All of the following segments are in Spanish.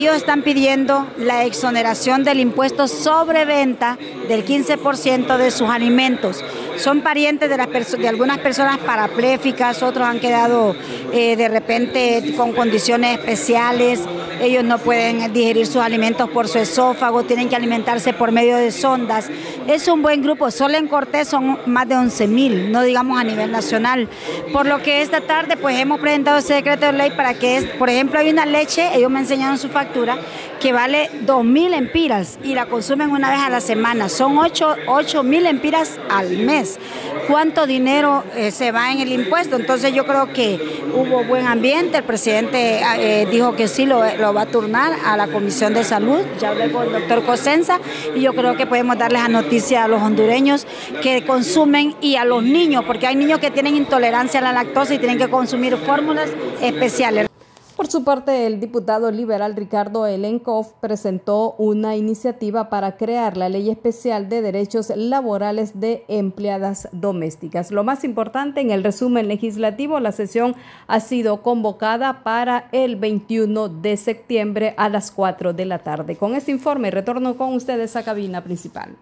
Ellos están pidiendo la exoneración del impuesto sobre venta del 15% de sus alimentos. Son parientes de algunas personas parapléjicas, otros han quedado de repente con condiciones especiales. Ellos no pueden digerir sus alimentos por su esófago, tienen que alimentarse por medio de sondas. Es un buen grupo, solo en Cortés son más de 11,000, no digamos a nivel nacional. Por lo que esta tarde pues hemos presentado ese decreto de ley para que, por ejemplo, hay una leche, ellos me enseñaron su factura, que vale 2,000 empiras y la consumen una vez a la semana. Son 8,000 empiras al mes. ¿Cuánto dinero se va en el impuesto? Entonces yo creo que hubo buen ambiente. El presidente dijo que sí lo va a turnar a la Comisión de Salud. Ya hablé con el doctor Cosenza y yo creo que podemos darles la noticia a los hondureños que consumen y a los niños, porque hay niños que tienen intolerancia a la lactosa y tienen que consumir fórmulas especiales. Por su parte, el diputado liberal Ricardo Elenkov presentó una iniciativa para crear la Ley Especial de Derechos Laborales de Empleadas Domésticas. Lo más importante, en el resumen legislativo, la sesión ha sido convocada para el 21 de septiembre a las 4 de la tarde. Con este informe, retorno con ustedes a cabina principal.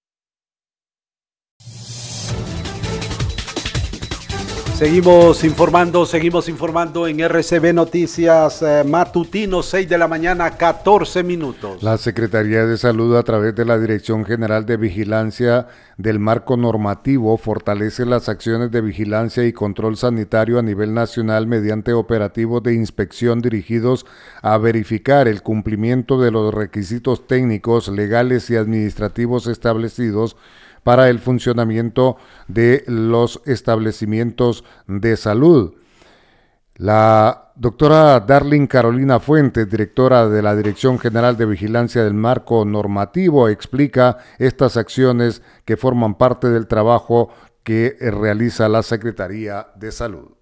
Seguimos informando en RCB Noticias Matutino, 6 de la mañana, 14 minutos. La Secretaría de Salud, a través de la Dirección General de Vigilancia del Marco Normativo, fortalece las acciones de vigilancia y control sanitario a nivel nacional mediante operativos de inspección dirigidos a verificar el cumplimiento de los requisitos técnicos, legales y administrativos establecidos para el funcionamiento de los establecimientos de salud. La doctora Darlene Carolina Fuentes, directora de la Dirección General de Vigilancia del Marco Normativo, explica estas acciones que forman parte del trabajo que realiza la Secretaría de Salud.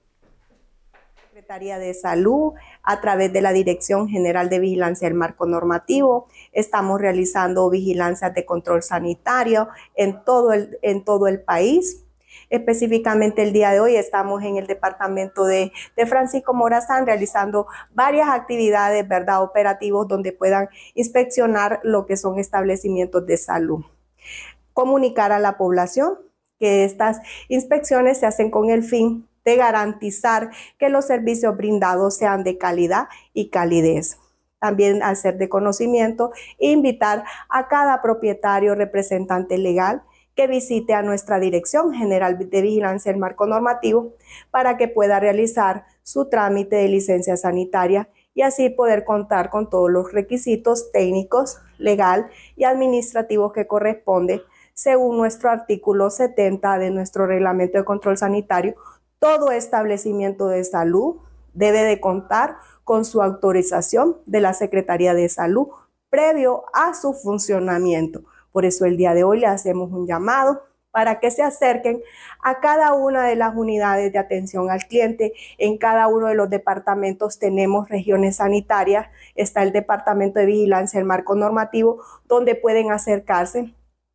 Secretaría de Salud, a través de la Dirección General de Vigilancia del Marco Normativo, estamos realizando vigilancias de control sanitario en todo el país. Específicamente el día de hoy estamos en el departamento de Francisco Morazán realizando varias actividades, ¿verdad?, operativos donde puedan inspeccionar lo que son establecimientos de salud. Comunicar a la población que estas inspecciones se hacen con el fin de garantizar que los servicios brindados sean de calidad y calidez. También hacer de conocimiento e invitar a cada propietario representante legal que visite a nuestra Dirección General de Vigilancia del Marco Normativo para que pueda realizar su trámite de licencia sanitaria y así poder contar con todos los requisitos técnicos, legal y administrativos que corresponden según nuestro artículo 70 de nuestro Reglamento de Control Sanitario. Todo establecimiento de salud debe de contar con su autorización de la Secretaría de Salud previo a su funcionamiento. Por eso el día de hoy le hacemos un llamado para que se acerquen a cada una de las unidades de atención al cliente. En cada uno de los departamentos tenemos regiones sanitarias, está el Departamento de Vigilancia del Marco Normativo, donde pueden acercarse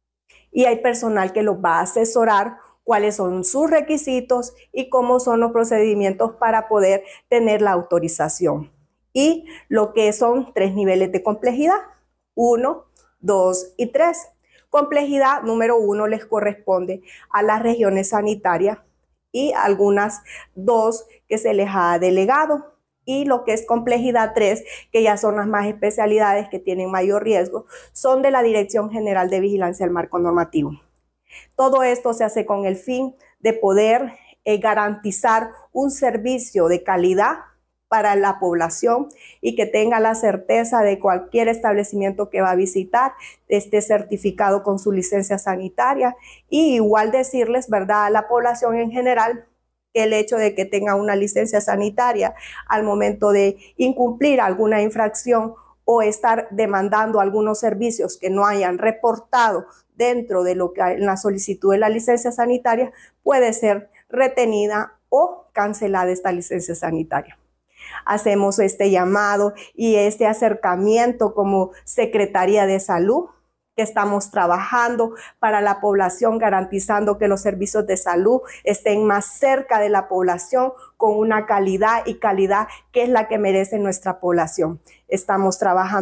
y hay personal que los va a asesorar cuáles son sus requisitos y cómo son los procedimientos para poder tener la autorización. Y lo que son 3 niveles de complejidad, 1, 2 y 3. Complejidad número 1 les corresponde a las regiones sanitarias y algunas 2 que se les ha delegado. Y lo que es complejidad 3, que ya son las más especialidades que tienen mayor riesgo, son de la Dirección General de Vigilancia del Marco Normativo. Todo esto se hace con el fin de poder garantizar un servicio de calidad para la población y que tenga la certeza de cualquier establecimiento que va a visitar esté certificado con su licencia sanitaria. Y igual decirles, ¿verdad?, a la población en general que el hecho de que tenga una licencia sanitaria al momento de incumplir alguna infracción o estar demandando algunos servicios que no hayan reportado dentro de lo que en la solicitud de la licencia sanitaria, puede ser retenida o cancelada esta licencia sanitaria. Hacemos este llamado y este acercamiento como Secretaría de Salud, que estamos trabajando para la población, garantizando que los servicios de salud estén más cerca de la población con una calidad que es la que merece nuestra población. Estamos trabajando